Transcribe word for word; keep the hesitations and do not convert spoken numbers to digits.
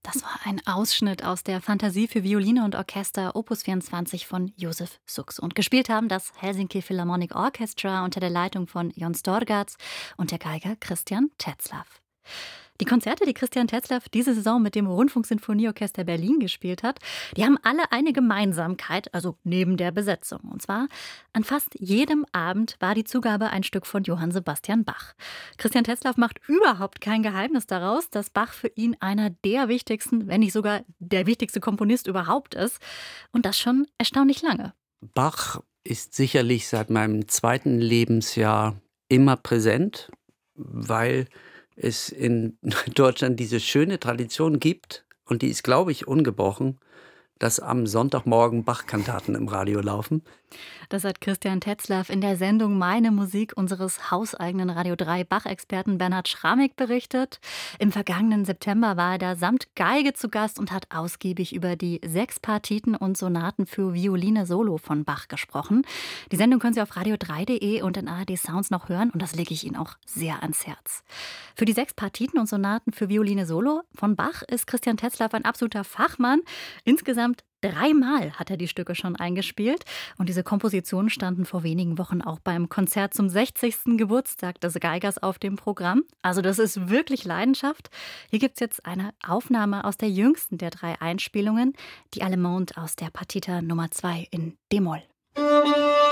Das war ein Ausschnitt aus der Fantasie für Violine und Orchester Opus vierundzwanzig von Josef Suk. Und gespielt haben das Helsinki Philharmonic Orchestra unter der Leitung von Jon Storgats und der Geiger Christian Tetzlaff. Die Konzerte, die Christian Tetzlaff diese Saison mit dem Rundfunksinfonieorchester Berlin gespielt hat, die haben alle eine Gemeinsamkeit, also neben der Besetzung. Und zwar, an fast jedem Abend war die Zugabe ein Stück von Johann Sebastian Bach. Christian Tetzlaff macht überhaupt kein Geheimnis daraus, dass Bach für ihn einer der wichtigsten, wenn nicht sogar der wichtigste Komponist überhaupt ist. Und das schon erstaunlich lange. Bach ist sicherlich seit meinem zweiten Lebensjahr immer präsent, weil es in Deutschland diese schöne Tradition gibt, und die ist, glaube ich, ungebrochen, dass am Sonntagmorgen Bach-Kantaten im Radio laufen. Das hat Christian Tetzlaff in der Sendung Meine Musik unseres hauseigenen Radio drei Bach-Experten Bernhard Schramig berichtet. Im vergangenen September war er da samt Geige zu Gast und hat ausgiebig über die sechs Partiten und Sonaten für Violine Solo von Bach gesprochen. Die Sendung können Sie auf radio drei punkt de und in A R D Sounds noch hören, und das lege ich Ihnen auch sehr ans Herz. Für die sechs Partiten und Sonaten für Violine Solo von Bach ist Christian Tetzlaff ein absoluter Fachmann. Insgesamt dreimal hat er die Stücke schon eingespielt, und diese Kompositionen standen vor wenigen Wochen auch beim Konzert zum sechzigsten Geburtstag des Geigers auf dem Programm. Also das ist wirklich Leidenschaft. Hier gibt es jetzt eine Aufnahme aus der jüngsten der drei Einspielungen, die Allemande aus der Partita Nummer zwei in D-Moll.